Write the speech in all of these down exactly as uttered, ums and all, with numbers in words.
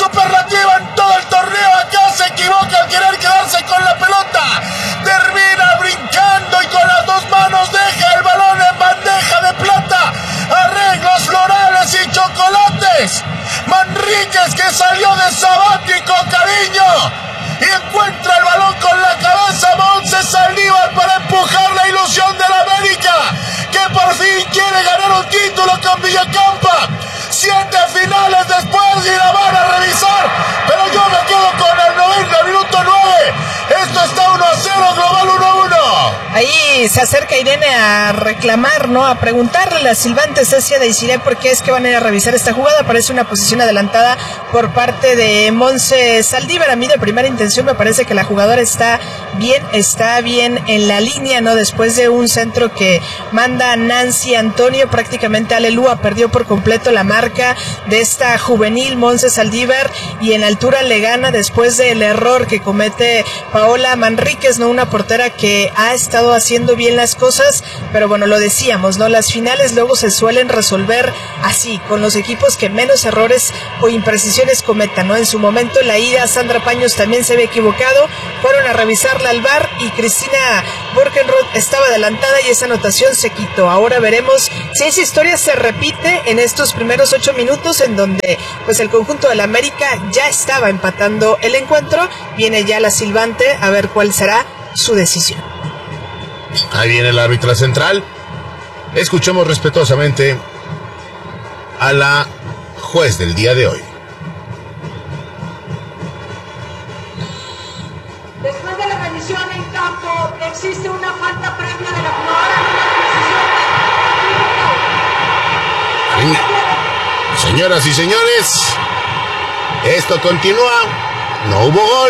superlativa en todo el torneo. Acá se equivoca al querer quedarse con la pelota. Termina brincando y con las dos manos deja el balón en bandeja de plata. Arreglos florales y chocolates. Manríquez, que salió de sabático, cariño, y encuentra el balón con la cabeza. Monse Saldívar para empujar la ilusión de la América, que por fin quiere ganar un título con Villacampa. Siete finales después y la van a revisar, pero yo me quedo con el noventa, minuto nueve. Esto está uno a cero, global uno a uno. Ahí se acerca Irene a reclamar, ¿no? A preguntarle a la silbante Cecia de Isiré por qué es que van a ir a revisar esta jugada. Parece una posición adelantada por parte de Monse Saldívar. A mí de primera intención me parece que la jugadora está bien, está bien en la línea, ¿no? Después de un centro que manda Nancy Antonio, prácticamente Alelúa perdió por completo la marca de esta juvenil Monse Saldívar y en altura le gana después del error que comete Paola Manríquez, ¿no? Una portera que ha estado haciendo bien las cosas, pero bueno, lo decíamos, ¿no? Las finales luego se suelen resolver así, con los equipos que menos errores o imprecisiones cometan, ¿no? En su momento, en la ida, Sandra Paños también se había equivocado, fueron a revisarla al V A R y Cristina Borkenroth estaba adelantada y esa anotación se quitó. Ahora veremos si esa historia se repite en estos primeros ocho minutos, en donde pues el conjunto de la América ya estaba empatando el encuentro. Viene ya la silbante a ver cuál será su decisión. Ahí viene el árbitro central. Escuchemos respetuosamente a la juez del día de hoy. Después de la revisión en campo, existe una falta previa de la jugadora. Señoras y señores, esto continúa. No hubo gol.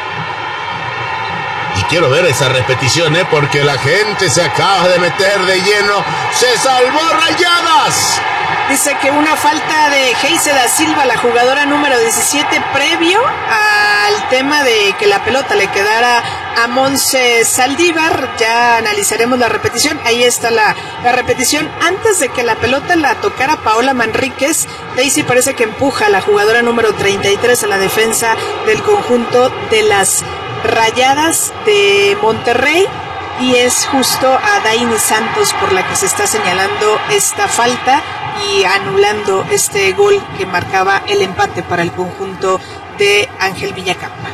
Y quiero ver esa repetición, ¿eh? Porque la gente se acaba de meter de lleno. ¡Se salvó Rayadas! Dice que una falta de Geise da Silva, la jugadora número diecisiete, previo al tema de que la pelota le quedara a Monse Saldívar. Ya analizaremos la repetición. Ahí está la, la repetición. Antes de que la pelota la tocara Paola Manríquez, Daisy parece que empuja a la jugadora número treinta y tres a la defensa del conjunto de las Rayadas de Monterrey, y es justo a Daini Santos por la que se está señalando esta falta y anulando este gol que marcaba el empate para el conjunto de Ángel Villacampa.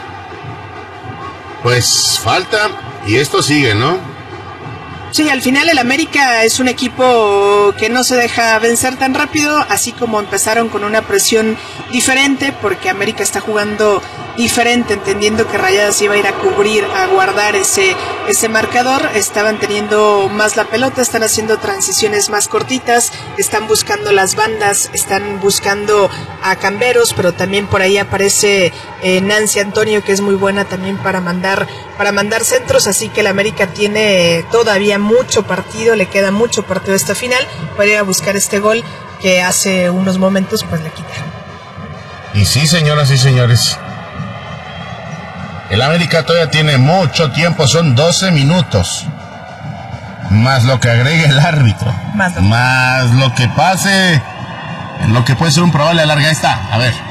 Pues falta y esto sigue, ¿no? Sí, al final el América es un equipo que no se deja vencer tan rápido, así como empezaron con una presión diferente, porque América está jugando diferente, entendiendo que Rayadas iba a ir a cubrir, a guardar ese, ese marcador. Estaban teniendo más la pelota, están haciendo transiciones más cortitas, están buscando las bandas, están buscando a camberos, pero también por ahí aparece eh, Nancy Antonio, que es muy buena también para mandar, para mandar centros, así que el América tiene todavía mucho partido, le queda mucho partido a esta final para ir a buscar este gol que hace unos momentos pues le quitaron. Y sí, señoras y señores, el América todavía tiene mucho tiempo, son doce minutos, más lo que agregue el árbitro, más lo, más lo que pase, en lo que puede ser un probable alargue. Ahí está, a ver,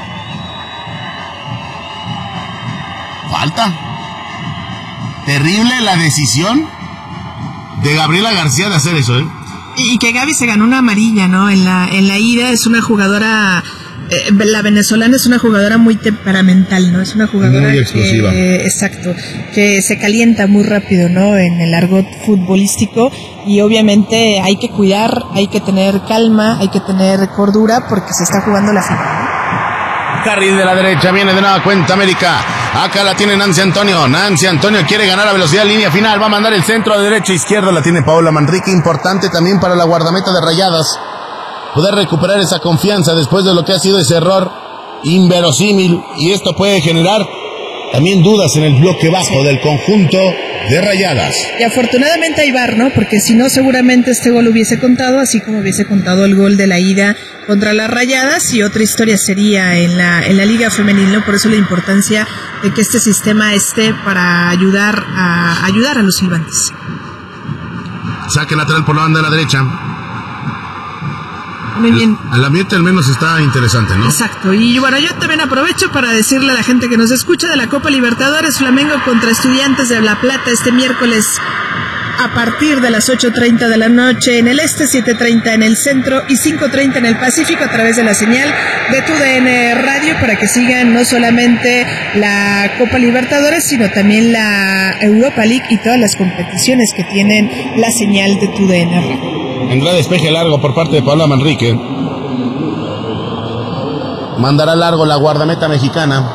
falta. Terrible la decisión de Gabriela García de hacer eso, ¿eh? Y que Gaby se ganó una amarilla, ¿no? En la, en la ida. Es una jugadora, eh, la venezolana es una jugadora muy temperamental, ¿no? Es una jugadora muy explosiva. Que, eh, exacto, que se calienta muy rápido, ¿no? En el argot futbolístico, y obviamente hay que cuidar, hay que tener calma, hay que tener cordura, porque se está jugando la final. Carril de la derecha, viene de nueva cuenta América. Acá la tiene Nancy Antonio. Nancy Antonio quiere ganar a velocidad, línea final. Va a mandar el centro a derecha, izquierda. La tiene Paola Manrique. Importante también para la guardameta de Rayadas poder recuperar esa confianza después de lo que ha sido ese error inverosímil. Y esto puede generar también dudas en el bloque bajo sí. del conjunto de Rayadas. Y afortunadamente hay V A R, ¿no? Porque si no, seguramente este gol hubiese contado, así como hubiese contado el gol de la ida contra las Rayadas, y otra historia sería en la en la Liga Femenil, ¿no? Por eso la importancia de que este sistema esté para ayudar a ayudar a los silbantes. Saque lateral por la banda de la derecha. Muy bien. El, el ambiente al menos está interesante, ¿no? Exacto. Y bueno, yo también aprovecho para decirle a la gente que nos escucha de la Copa Libertadores, Flamengo contra Estudiantes de La Plata este miércoles a partir de las ocho treinta de la noche en el este, siete treinta en el centro y cinco treinta en el Pacífico a través de la señal de Tu D N Radio, para que sigan no solamente la Copa Libertadores, sino también la Europa League y todas las competiciones que tienen la señal de Tu D N Radio. Vendrá despeje largo por parte de Paola Manrique. Mandará largo la guardameta mexicana.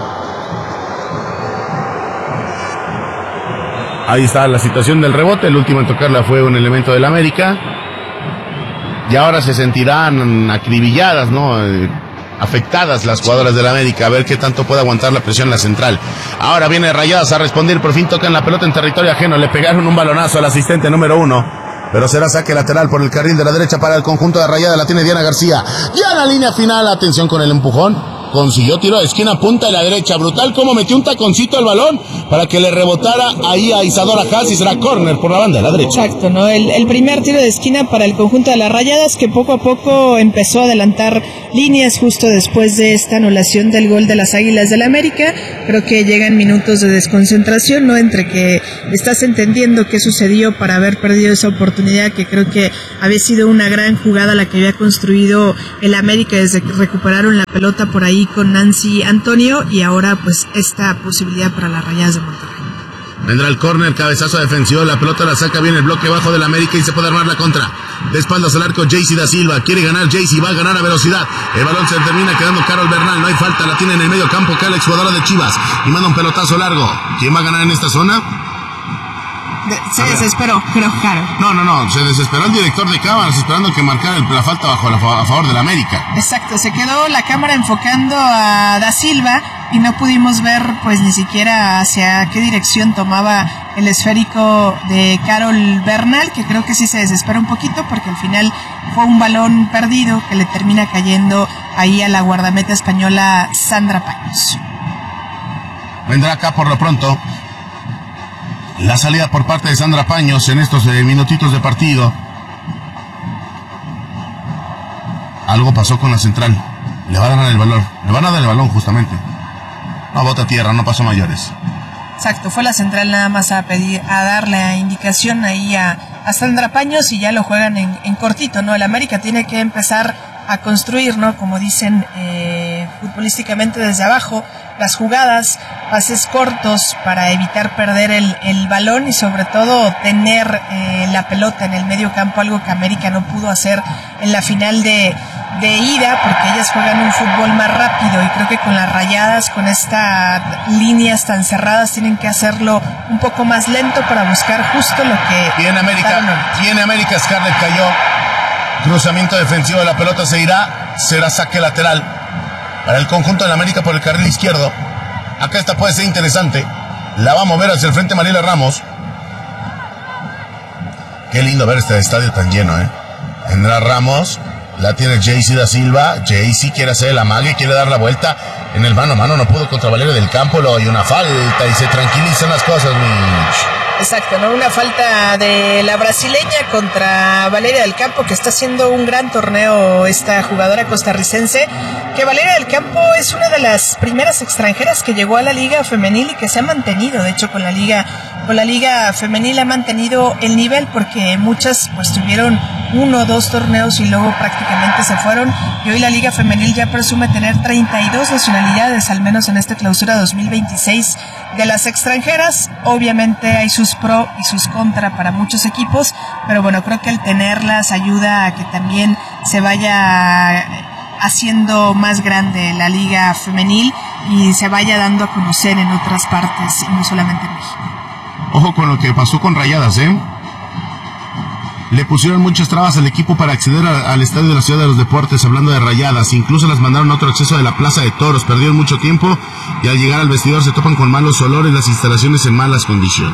Ahí está la situación del rebote. El último en tocarla fue un elemento del América. Y ahora se sentirán acribilladas, ¿no? Eh, afectadas las jugadoras del América. A ver qué tanto puede aguantar la presión la central. Ahora viene Rayadas a responder. Por fin tocan la pelota en territorio ajeno. Le pegaron un balonazo al asistente número uno. Pero será saque lateral por el carril de la derecha para el conjunto de Rayadas. La tiene Diana García. Ya en la línea final. Atención con el empujón. Consiguió tiro de esquina, punta de la derecha. Brutal como metió un taconcito al balón para que le rebotara ahí a Isadora Haas y será córner por la banda de la derecha. Exacto, ¿no? El, el primer tiro de esquina para el conjunto de las Rayadas, que poco a poco empezó a adelantar líneas justo después de esta anulación del gol de las Águilas del América. Creo que llegan minutos de desconcentración, ¿no? Entre que estás entendiendo qué sucedió para haber perdido esa oportunidad, que creo que había sido una gran jugada la que había construido el América desde que recuperaron la pelota por ahí con Nancy Antonio, y ahora pues esta posibilidad para las Rayadas de Monterrey. Vendrá el córner, cabezazo defensivo, la pelota la saca bien el bloque bajo del América y se puede armar la contra. De espaldas al arco, Jaycee da Silva, quiere ganar Jaycee, va a ganar a velocidad. El balón se termina quedando Carol Bernal, no hay falta, la tiene en el medio campo, que Alex, jugadora de Chivas, y manda un pelotazo largo. ¿Quién va a ganar en esta zona? De, se desesperó, creo, claro. No, no, no, se desesperó el director de cámaras esperando que marcara el, la falta bajo la, a favor del América. Exacto, se quedó la cámara enfocando a Da Silva y no pudimos ver pues ni siquiera hacia qué dirección tomaba el esférico de Carol Bernal, que creo que sí se desespera un poquito porque al final fue un balón perdido que le termina cayendo ahí a la guardameta española Sandra Paños. Vendrá acá por lo pronto la salida por parte de Sandra Paños en estos eh, minutitos de partido. Algo pasó con la central. Le van a dar el balón. Le van a dar el balón justamente. No, bota tierra, no pasó mayores. Exacto, fue la central nada más a pedir, a dar la indicación ahí a, a Sandra Paños y ya lo juegan en, en cortito, ¿no? El América tiene que empezar a construir, ¿no? Como dicen eh, futbolísticamente desde abajo, las jugadas, pases cortos para evitar perder el, el balón y sobre todo tener eh, la pelota en el medio campo, algo que América no pudo hacer en la final de, de ida, porque ellas juegan un fútbol más rápido y creo que con las Rayadas, con estas líneas tan cerradas, tienen que hacerlo un poco más lento para buscar justo lo que... Tiene América, tiene América, Scarlett cayó. Cruzamiento defensivo de la pelota se irá, será saque lateral para el conjunto de la América por el carril izquierdo. Acá esta puede ser interesante. La va a mover hacia el frente Mariela Ramos. Qué lindo ver este estadio tan lleno, ¿eh? Vendrá Ramos, la tiene Jaycee da Silva. Jaycee quiere hacer el amague, quiere dar la vuelta. En el mano a mano no pudo contra Valeria del Campo, lo hay una falta y se tranquilizan las cosas, Mitch. Exacto, ¿no? Una falta de la brasileña contra Valeria del Campo, que está haciendo un gran torneo esta jugadora costarricense, que Valeria del Campo es una de las primeras extranjeras que llegó a la liga femenil y que se ha mantenido, de hecho con la liga con la liga femenil ha mantenido el nivel, porque muchas pues tuvieron uno o dos torneos y luego prácticamente se fueron, y hoy la liga femenil ya presume tener treinta y dos nacionalidades, al menos en esta clausura dos mil veintiséis de las extranjeras. Obviamente hay sus pro y sus contra para muchos equipos, pero bueno, creo que el tenerlas ayuda a que también se vaya haciendo más grande la liga femenil y se vaya dando a conocer en otras partes y no solamente en México. Ojo con lo que pasó con Rayadas, ¿eh? Le pusieron muchas trabas al equipo para acceder a, al estadio de la Ciudad de los Deportes, hablando de Rayadas. Incluso las mandaron a otro acceso de la Plaza de Toros. Perdieron mucho tiempo y al llegar al vestidor se topan con malos olores, las instalaciones en malas condiciones.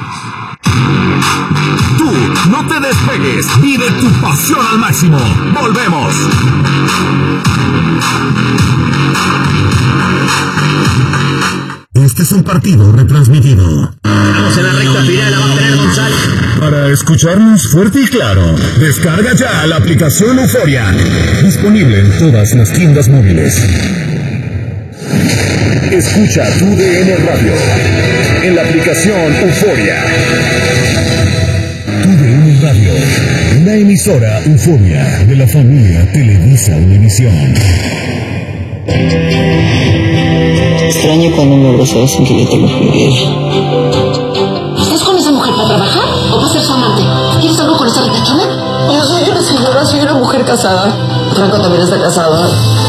Tú no te despegues, vive tu pasión al máximo. Volvemos. Este es un partido retransmitido. Estamos en la recta final, la va a tener González. Para escucharnos fuerte y claro, descarga ya la aplicación Euforia. Disponible en todas las tiendas móviles. Escucha tu D N Radio en la aplicación Euforia. Tu D N Radio, una emisora Euforia de la familia Televisa Univisión. Extraño cuando me abrazabas sin que yo te lo pidiera. ¿Estás con esa mujer para trabajar o para ser su amante? ¿Quieres algo con esa ricachona? Yo soy una señora, soy una mujer casada. Franco también está casado.